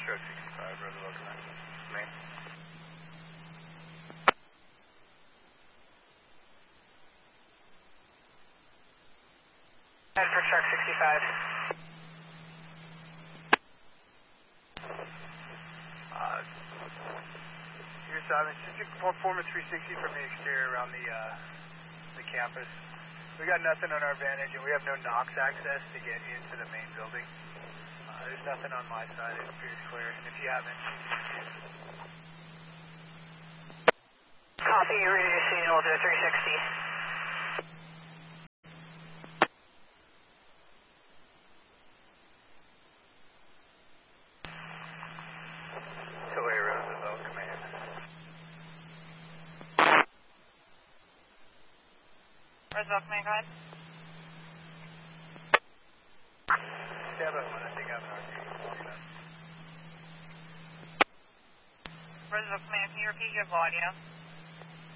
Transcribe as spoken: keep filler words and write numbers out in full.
Truck sixty-five, Roosevelt Command. Main. Head for Truck sixty-five. Uh, here's Simon. Just perform a three sixty from the exterior around the uh, the campus. We got nothing on our vantage, and we have no Knox access to get into the main building. Uh, there's nothing on my side. It appears clear. And if you haven't, Copy, you're ready to see we'll do a three sixty. Tulare Roosevelt Command. Roosevelt Command, go ahead. Stand by one, I think I have an R P. Roosevelt Command, can you repeat your audio?